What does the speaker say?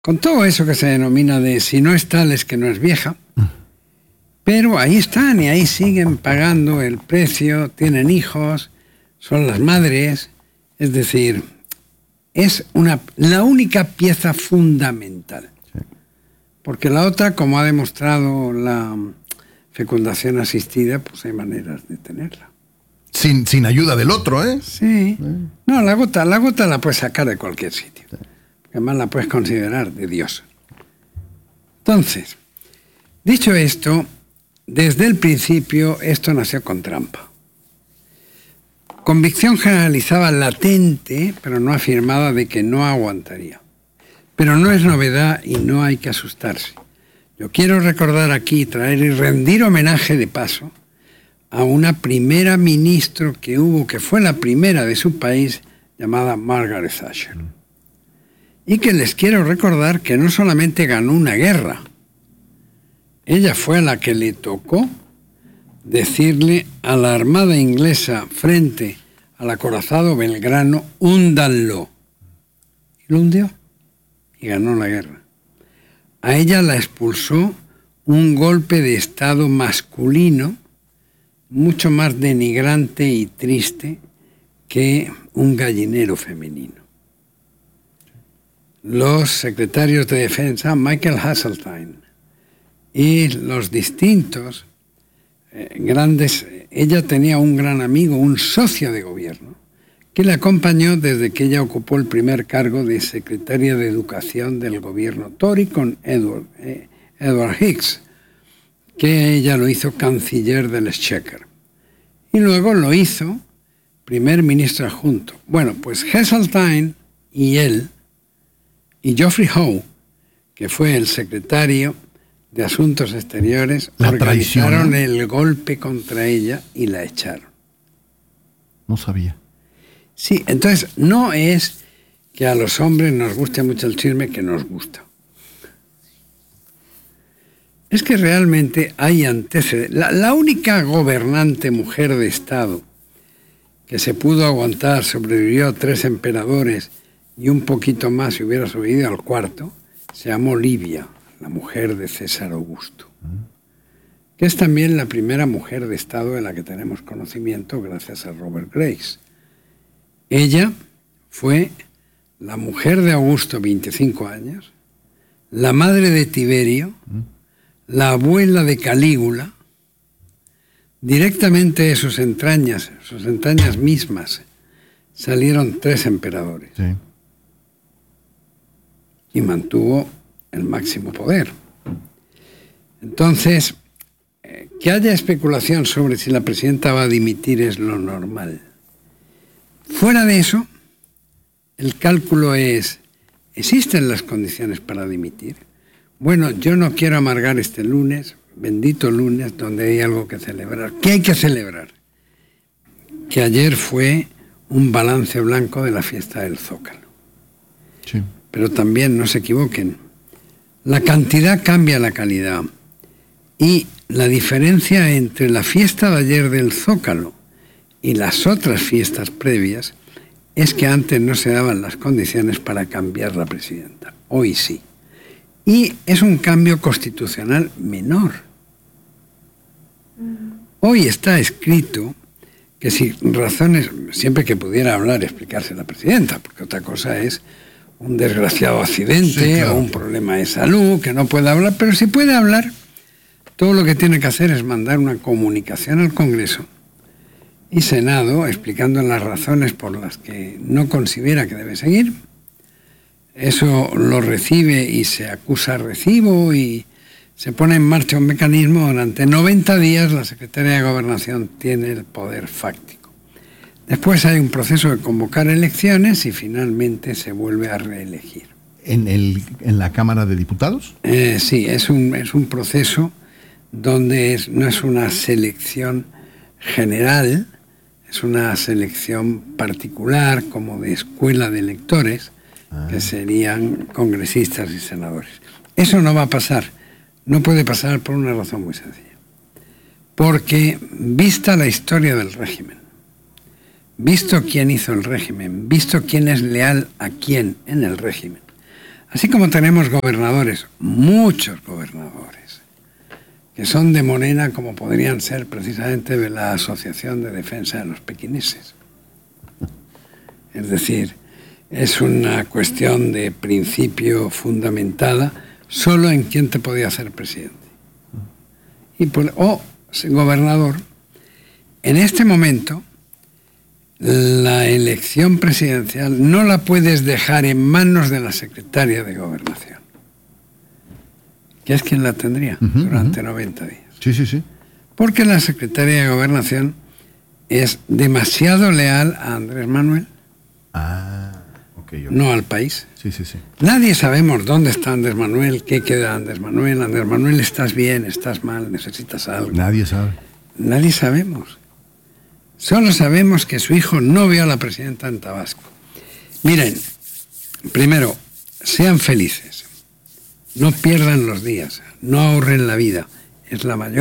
con todo eso que se denomina de si no es tal es que no es vieja, pero ahí están y ahí siguen pagando el precio, tienen hijos, son las madres, es decir, es la única pieza fundamental. Sí. Porque la otra, como ha demostrado la fecundación asistida, pues hay maneras de tenerla. Sin ayuda del otro, ¿eh? Sí. No, la gota la puedes sacar de cualquier sitio. Sí. Además la puedes considerar de Dios. Entonces, dicho esto, desde el principio esto nació con trampa. Convicción generalizada latente, pero no afirmada, de que no aguantaría. Pero no es novedad y no hay que asustarse. Yo quiero recordar aquí, traer y rendir homenaje de paso a una primera ministra que hubo, que fue la primera de su país, llamada Margaret Thatcher. Y que les quiero recordar que no solamente ganó una guerra, ella fue a la que le tocó decirle a la Armada inglesa frente al acorazado Belgrano, húndanlo. Y lo hundió y ganó la guerra. A ella la expulsó un golpe de Estado masculino mucho más denigrante y triste que un gallinero femenino. Los secretarios de defensa, Michael Heseltine, y los distintos grandes, ella tenía un gran amigo, un socio de gobierno, que la acompañó desde que ella ocupó el primer cargo de secretaria de Educación del gobierno Tory con Edward Hicks, que ella lo hizo canciller del Exchequer. Y luego lo hizo primer ministro adjunto. Bueno, pues Heseltine y él, y Geoffrey Howe, que fue el secretario de Asuntos Exteriores, organizaron el golpe contra ella y la echaron. No sabía. Sí, entonces no es que a los hombres nos guste mucho el chisme, que nos gusta. Es que realmente hay antecedentes. La única gobernante mujer de Estado que se pudo aguantar, sobrevivió a 3 emperadores y un poquito más si hubiera sobrevivido al 4, se llamó Livia, la mujer de César Augusto, que es también la primera mujer de Estado de la que tenemos conocimiento gracias a Robert Grace. Ella fue la mujer de Augusto, 25 años, la madre de Tiberio, la abuela de Calígula. Directamente de sus entrañas mismas, salieron 3 emperadores. Sí. Y mantuvo el máximo poder. Entonces, que haya especulación sobre si la presidenta va a dimitir es lo normal. Fuera de eso, el cálculo es, ¿existen las condiciones para dimitir? Bueno, yo no quiero amargar este lunes, bendito lunes, donde hay algo que celebrar. ¿Qué hay que celebrar? Que ayer fue un balance blanco de la fiesta del Zócalo. Sí. Pero también no se equivoquen, la cantidad cambia la calidad. Y la diferencia entre la fiesta de ayer del Zócalo y las otras fiestas previas es que antes no se daban las condiciones para cambiar la presidenta. Hoy sí. Y es un cambio constitucional menor. Hoy está escrito que si razones, siempre que pudiera hablar, explicarse la presidenta, porque otra cosa es un desgraciado accidente, sí, claro, o un problema de salud, que no puede hablar, pero si puede hablar, todo lo que tiene que hacer es mandar una comunicación al Congreso y Senado explicando las razones por las que no considera que debe seguir. Eso lo recibe y se acusa recibo y se pone en marcha un mecanismo. Durante 90 días la Secretaría de Gobernación tiene el poder fáctico. Después hay un proceso de convocar elecciones y finalmente se vuelve a reelegir. ¿En la Cámara de Diputados? Sí, es un proceso donde no es una selección general, es una selección particular como de escuela de electores, que serían congresistas y senadores. Eso no va a pasar, no puede pasar por una razón muy sencilla. Porque vista la historia del régimen, visto quién hizo el régimen, visto quién es leal a quién en el régimen, Así como tenemos gobernadores, muchos gobernadores, que son de Morena, como podrían ser precisamente de la Asociación de Defensa de los Pequineses. Es decir, es una cuestión de principio fundamentada solo en quién te podía hacer presidente. O gobernador. En este momento, la elección presidencial no la puedes dejar en manos de la secretaria de Gobernación, que es quien la tendría durante 90 días. Sí, sí, sí. Porque la secretaria de Gobernación es demasiado leal a Andrés Manuel, no al país. Sí, sí, sí. Nadie sabemos dónde está Andrés Manuel, qué queda Andrés Manuel. Andrés Manuel, ¿estás bien, estás mal, necesitas algo? Nadie sabe. Nadie sabemos. Solo sabemos que su hijo no vio a la presidenta en Tabasco. Miren, primero, sean felices. No pierdan los días, no ahorren la vida. Es la mayor